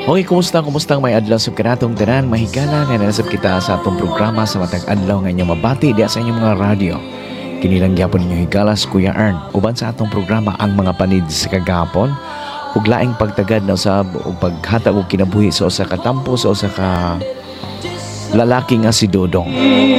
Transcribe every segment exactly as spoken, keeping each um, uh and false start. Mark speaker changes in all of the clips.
Speaker 1: Okay, kumusta? Kumusta ang may adlaw sa kanatong tanan? Mahigala nga nasab kita sa atong programa sa matag adlaw nga inyong mabati diya sa inyong mga radyo. Kinilang gyapon ninyo higalas Kuya Ern. Uban sa atong programa ang mga panid sa kagahapon ug laing pagtagad na usab ug paghatag og kinabuhi sa usa ka tampo sa usa ka lalaki nga si Dodong.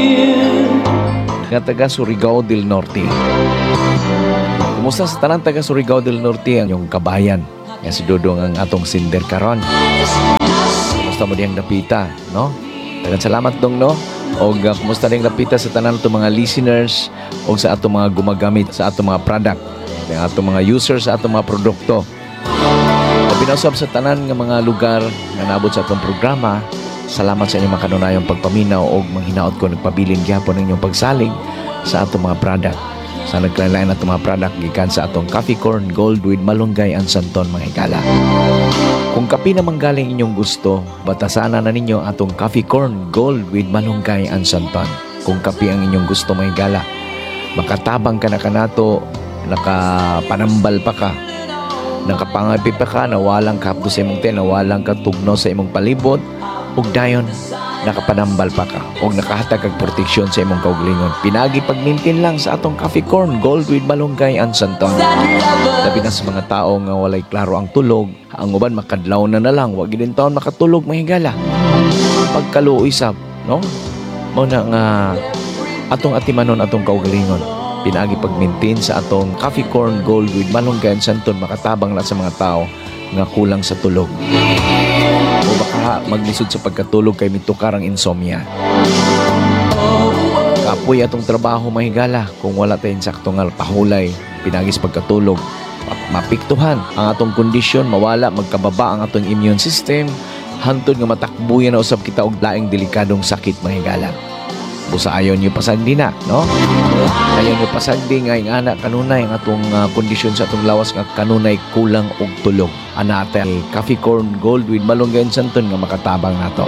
Speaker 1: Nga taga Surigao del Norte. Kumusta sa tanan taga Surigao del Norte ang yung kabayan? Nga si Dodong ang atong sinder karon. Kumusta mo diyang napita, no? Daghang salamat dong, no? O uh, kumusta diyang napita sa tanan itong mga listeners o sa atong mga gumagamit sa atong mga product, sa atong mga users sa atong mga produkto. Pinasab sa tanan ng mga lugar na naabot sa atong programa. Salamat sa inyong makanunayong pagpaminaw o manghinaot ko nagpabilin gyapon ng inyong pagsalig sa atong mga product. Sa nagkalain atong mga product gikan sa atong Coffee Corn Gold with Malunggay and Santon mga higala. Kung kape naman galing inyong gusto, batasana na ninyo atong Coffee Corn Gold with Malunggay and Santon. Kung kape ang inyong gusto mga higala, makatabang ka na kanato, nakapanambal pa ka, nakapangapi pa ka, nawalang kapdo sa imong ten, nawalang katugno sa imong palibot, ug dayon nakapanambal pa ka ug nakahatag kag proteksyon sa imong kaugalingon. Pinagi pagmintin lang sa atong Coffee Corn Gold with Malunggay and Santon. Labi na sa mga tao nga walay klaro ang tulog, ang uban makadlaw na na lang, wa gid taon makatulog mahigala. Pagkaluoy sab, no? Mo na nga atong atimanon atong kaugalingon. Pinagi pagmintin sa atong Coffee Corn Gold with Malunggay and Santon, makatabang na sa mga tao nga kulang sa tulog. O baka maglisod sa pagkatulog kay mitukar ang insomnia. Kapoy atong trabaho mahigala kung wala tayong sakto nga pahulay, pinagis pagkatulog. Mapiktuhan ang atong kondisyon, mawala, magkababa ang atong immune system, hantod nga matakbuyan na usab kita og laing delikadong sakit mahigala. Busa ayon yung pasagdi na, no? Ayon yung pasagdi nga yung anak kanunay ang atong uh, kondisyon sa atong lawas nga kanunay kulang og tulog. Ana ate Coffee Corn Gold with Malunggay and Santon nga makatabang nato.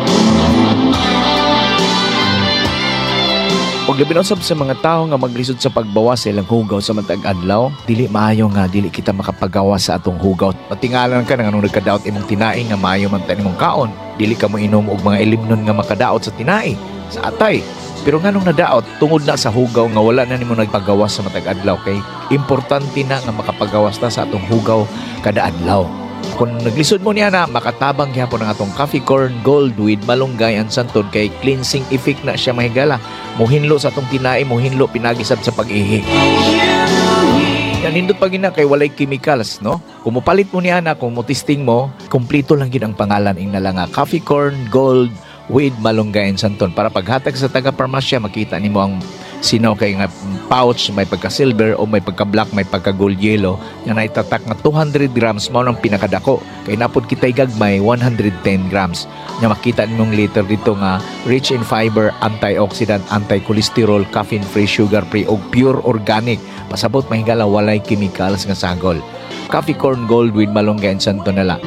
Speaker 1: Og labi na usab sa mga tao nga maglisod sa pagbawas sa ilang hugaw sa matag adlaw, dili maayo nga dili kita makapagawas sa atong hugaw. Matingalan ka nga nung nagkadaot imong tinai nga maayo man ta nimong kaon, dili ka mo inom og mga ilimnon nga makadaot sa tinai, sa atay. Pero nganong nadaot tungod na sa hugaw nga wala na nimo nagpagawas sa matag adlaw, kay importante na nga makapagawas ta sa atong hugaw kada adlaw. Kung naglisod mo niya na, makatabang gyapon ang atong Coffee Corn Gold with Malunggay and Santon, kay cleansing effect na siya mahigala. Muhinlo sa atong tinai, muhinlo pinagisab sa pag-ihi. Yan hindot pa gina kay walay chemicals, no? Kung mupalit mo niya na, kung mo testing mo, kumpleto lang gid ang pangalan ing na lang nga Coffee Corn Gold with Malunggay and Santon. Para paghatag sa taga-parmasya, makita nimo ang sinaw kay nga pouch, may pagka-silver o may pagka-black, may pagka-gold yellow, nga naitatak nga two hundred grams mao nang pinakadako. Kay napod kitay gagmay one hundred ten grams. Nga makita nimong later dito nga rich in fiber, antioxidant, anti-cholesterol, caffeine-free, sugar-free o pure organic. Pasabot mahigala walay chemicals nga sagol. Coffee Corn Gold with Malunggay and Santon nala.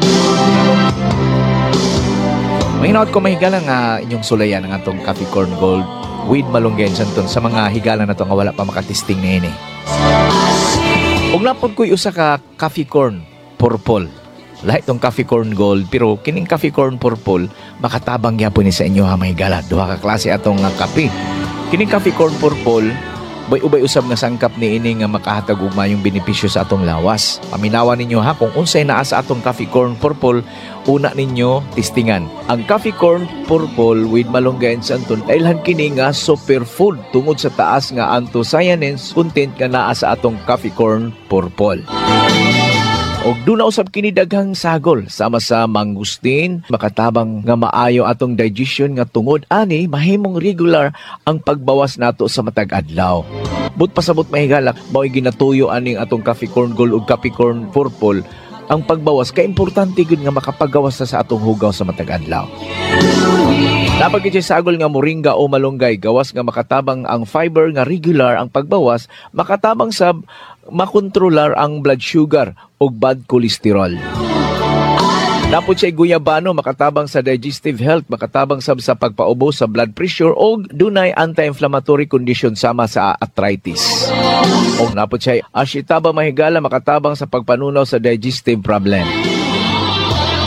Speaker 1: Mahinaot ko mahigala nga inyong sulayan ang atong Coffee Corn Gold with Malunggay and Santon sa mga higala na to nga wala pa makatesting na ini. Ug napod ko'y usa ka Coffee Corn Purple. Lahat tong Coffee Corn Gold, pero kining Coffee Corn Purple makatabang gyapon ni sa inyo ha mahigala. Duha ka klase atong nga kape. Kining Coffee Corn Purple ubay-ubay usab nga sangkap ni ini nga makahatag og mayong benepisyo sa atong lawas. Paminawan ninyo ha kung unsay naa sa atong Coffee Corn Purple, una ninyo testingan. Ang Coffee Corn Purple with Malunggay and Santon ilhan kini nga superfood tungod sa taas nga anthocyanins content nga naa sa atong Coffee Corn Purple. Og duna usab kini daghang sagol sama sa mangustin, makatabang nga maayo atong digestion nga tungod ani mahimong regular ang pagbawas nato sa matag adlaw. But pasabot mahigala mao ginatuyo aning atong Coffee Corn Gold ug Coffee Corn Purple. Ang pagbawas kay importante gud nga makapagawas sa, sa atong hugaw sa matag adlaw. Dapat kitay sagol nga moringa o malunggay, gawas nga makatabang ang fiber nga regular ang pagbawas, makatabang sab makontrolar ang blood sugar o bad cholesterol. Napod siya guyabano, makatabang sa digestive health, makatabang sab sa pagpaubos sa blood pressure o dunay anti-inflammatory condition sama sa arthritis. O napod siya ashitaba mahigala, makatabang sa pagpanunaw sa digestive problem.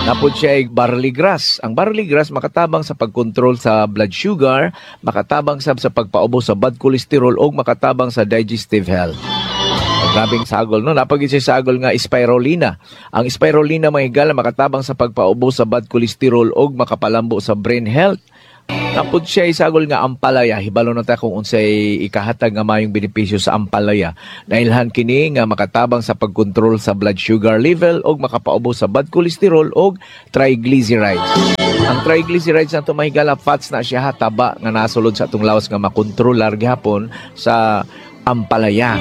Speaker 1: Napod siya ay barley grass. Ang barley grass makatabang sa pagkontrol sa blood sugar, makatabang sa sa pagpaubos sa bad cholesterol o makatabang sa digestive health. Grabing sagol, no? Napagin siya sagol nga spirulina. Ang spirulina mahigala makatabang sa pagpaubos sa bad cholesterol o makapalambo sa brain health. Napod siya isagol nga ampalaya. Hibalo na ta kung unsay ikahatag nga mayong benepisyo sa ampalaya. Nailhan kini nga makatabang sa pagkontrol sa blood sugar level o makapaubos sa bad cholesterol o triglycerides. Ang triglycerides na ito mahigala fats na siya taba nga nasulod sa atong lawas nga makontrolar gihapon sa ampalaya.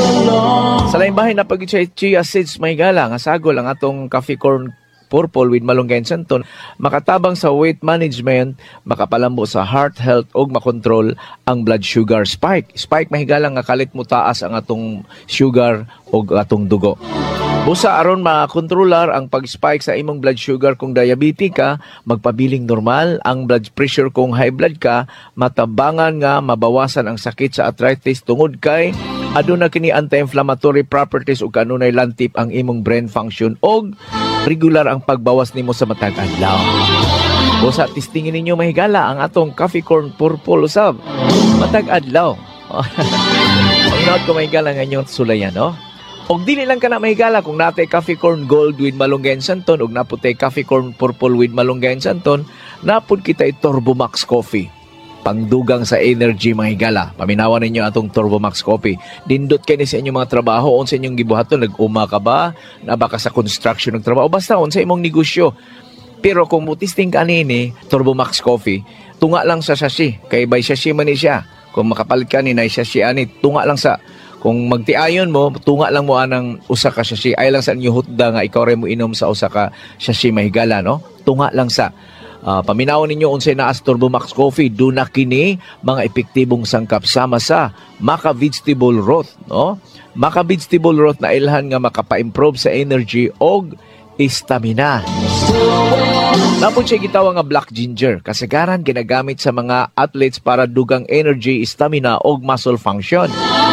Speaker 1: Sa laing bahay na pag chia seeds mahigala nga sagol ang atong coffee corn purple with malunggay and santon, makatabang sa weight management, makapalambo sa heart health o makontrol ang blood sugar spike. Spike mahigala nga kalit mo taas ang atong sugar o atong dugo. Busa aron makontrolar ang pag-spike sa imong blood sugar kung diabetic ka, magpabiling normal ang blood pressure kung high blood ka, matabangan nga mabawasan ang sakit sa arthritis tungod kay aduna kini anti-inflammatory properties ug kanunay lantip ang imong brain function og regular ang pagbawas nimo sa matag adlaw. Busa testingin ninyo mahigala ang atong coffee corn purple usab. Matag adlaw. Pagnaot ko mahigala nga inyong sulayan, no? Og dili lang ka na mahigala kung natay coffee corn gold with malunggay and santon og naputay coffee corn purple with malunggay and santon, napud kita Turbo Max Coffee. Pangdugang sa energy mahigala. Paminawan ninyo atong Turbo Max Coffee. Dindot kayo sa inyong mga trabaho, on sa inyong gibuhaton, nag-uma ka ba? Naba ka sa construction ng trabaho? Basta on sa imong negosyo. Pero kung mutisting ka nini, Turbo Max Coffee, tunga lang sa sashi. Kay by sashi man ni siya. Kung makapalit ka ni na sashi ani, tunga lang sa. Kung magtiayon mo, tunga lang mo anang usa ka sashi. Ay lang sa inyo hutda nga ikaw rin mo inom sa usa ka sashi mahigala, no? Tunga lang sa. Uh, paminawon ninyo unsay naas Turbo Max Coffee, do na kini mga epektibong sangkap sama sa Maca Vegetable Broth, no? Maca Vegetable Broth na ilhan nga makapa-improve sa energy og stamina. Napon siya gitawag nga black ginger, kasagaran ginagamit sa mga athletes para dugang energy, stamina og muscle function.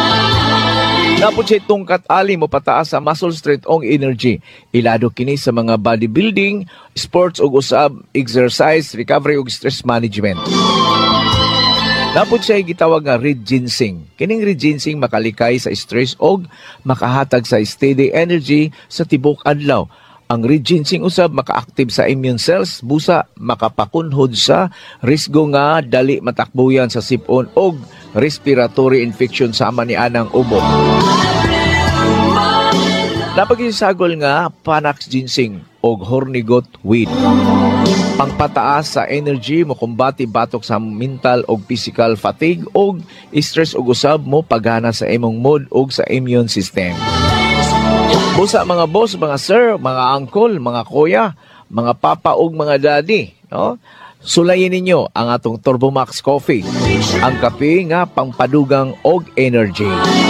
Speaker 1: Napon siya tungkat ali mo pataas sa muscle strength og energy. Ilado kini sa mga bodybuilding, sports ug usab exercise, recovery ug stress management. Napon siya gitawag nga red ginseng. Kining red ginseng makalikay sa stress og makahatag sa steady energy sa tibok adlaw. Ang red ginseng usab maka-active sa immune cells, busa makapakunhod sa risgo nga dali matakbuyan sa sipon og respiratory infection sama ni anang ubo. Napagisagol nga Panax ginseng og hornigot weed. Pangpataas sa energy mo kumbati batok sa mental og physical fatigue og stress og usab mo pagana sa imong mood og sa immune system. Busa mga boss, mga sir, mga uncle, mga kuya, mga papa ug mga daddy, no? Sulayin ninyo ang atong Turbo Max Coffee, ang kape nga pangpadugang og energy.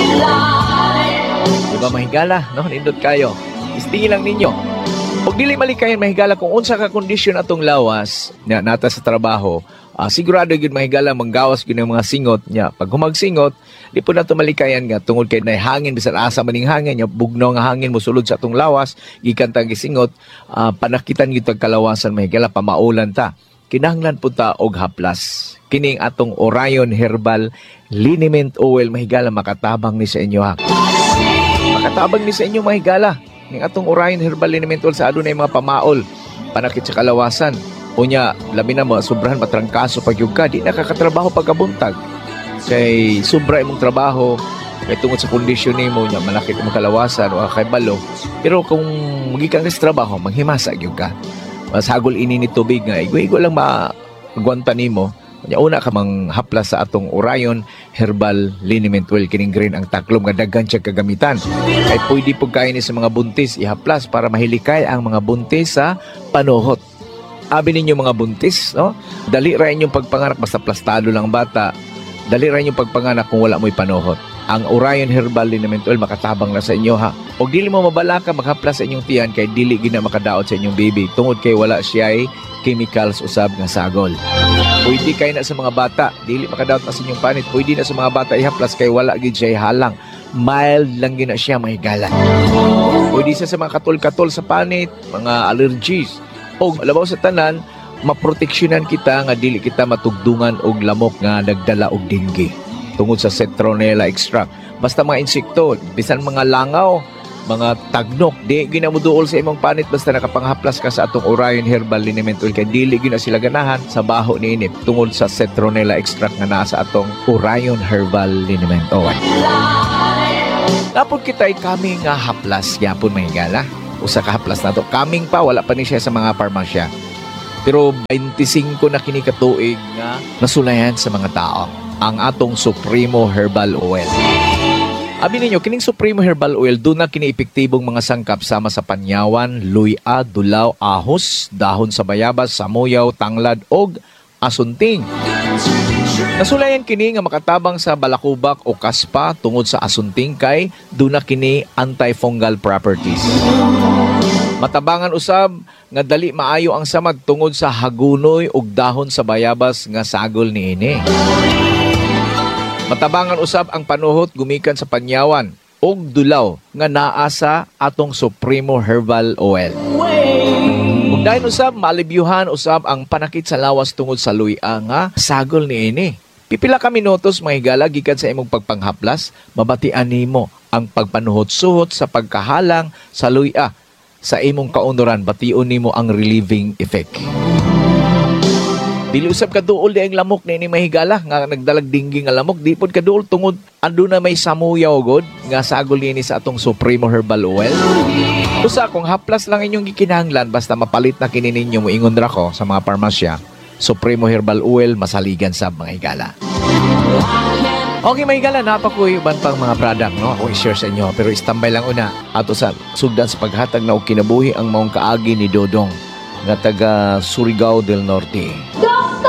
Speaker 1: Diba mahigala, no? Nindot kayo. Istingin lang ninyo. Og dili malikayan mahigala kung unsa ka kondisyon atong lawas na nata sa trabaho. Uh, sigurado gyud mahigala manggawas gyud ang mga singot nya. Pag humagsingot, di po nato malikayan nga tungod kay nay hangin bisan asa maning hangin nya bugnaw nga hangin mo sulod sa atong lawas gikan ta gisingot, uh, panakitan gyud tag kalawasan mahigala pamaulan ta. Kinahanglan po ta og haplas. Kining atong Orion Herbal Liniment Oil mahigala makatabang ni sa inyo ha. Makatabang ni sa inyo mahigala. Ning atong Orion Herbal Liniment Oil sa adunay mga pamaol, panakit sa kalawasan. Unya, labi na mo, sobrahan matrangkaso pag yung ka, di nakakatrabaho pagkabuntag. Kay sobra imong trabaho, kay tungod sa kondisyon ni mo, nya, malakit imong kalawasan o kay balo. Pero kung magiging sa trabaho, manghimasa yung ka. Masagol ini ni tubig nga, igo-igo lang magwanta ni mo. Kanya una ka mang haplas sa atong Orion Herbal Liniment Oil. Kining green ang taklom nga daghan siya kagamitan. Ay pwede po kayo ni sa mga buntis ihaplas para mahilikay ang mga buntis sa panuhot. Abi ninyo mga buntis, no? Dali ra inyong pagpanganak basta plastado lang bata. Dali ra inyong pagpanganak kung wala mo'y panuhot. Ang Orion Herbal Liniment Oil makatabang na sa inyo ha. Og dili mo mabalaka maghaplas sa inyong tiyan kay dili gina makadaot sa inyong baby tungod kay wala siya ay chemicals usab nga sagol. Pwede kay na sa mga bata, dili makadaot na sa inyong panit. Pwede na sa mga bata ihaplas kay wala gid siya halang. Mild lang gina siya mahigala. Pwede sa sa mga katol-katol sa panit, mga allergies. O labaw sa tanan, maproteksyonan kita nga dili kita matugdungan og lamok nga nagdala og dengue tungod sa citronella extract. Basta mga insekto, bisan mga langaw, mga tagnok, di ginamuduol sa imong panit basta nakapanghaplas ka sa atong Orion Herbal Liniment Oil kay dili gina sila ganahan sa baho ni inip tungod sa citronella extract nga naa sa atong Orion Herbal Liniment Oil. Napod kita'y kaming nga haplas yapon mahigala. Usa ka haplas na to. Kaming pa, wala pa ni siya sa mga parmasya. Pero twenty-five na kini katuig nga nasulayan sa mga tao ang atong Supremo Herbal Oil. Abi ninyo, kining Supremo Herbal Oil, doon na kini-epektibong mga sangkap sama sa panyawan, luya, dulaw, ahos, dahon sa bayabas, samuyaw, tanglad, og asunting. Nasulayan kini nga makatabang sa balakubak o kaspa tungod sa asunting kay doon na kini antifungal properties. Matabangan usab nga dali maayo ang samad tungod sa hagunoy ug dahon sa bayabas nga sagol niini. Matabangan usab ang panuhot gumikan sa panyawan ug dulaw nga naa sa atong Supremo Herbal Oil. Ug dahil usab maalibyuhan usab ang panakit sa lawas tungod sa luya nga sagol niini. Pipila ka minutos mahigala gikan sa imong pagpanghaplas, mabatian nimo ang pagpanuhot-suhot sa pagkahalang sa luya sa imong kaunuran, bation nimo ang relieving effect. Dili usab kaduol di ang lamok na ini mahigala nga nagdalag dinggi nga lamok, di pod kaduol tungod ando na may samuyaw god nga sagol niini sa atong Supremo Herbal Oil. Usa kung haplas lang inyong gikinahanglan basta mapalit na kini ninyo moingon ra ko sa mga parmasya, Supremo Herbal Oil masaligan sa mga higala. Okay, may higala, napakuy uban pang mga product, no? Ako i-share sa inyo, pero istambay lang una ato sa sugdan sa paghatag na og kinabuhi ang maong kaagi ni Dodong nga taga Surigao del Norte.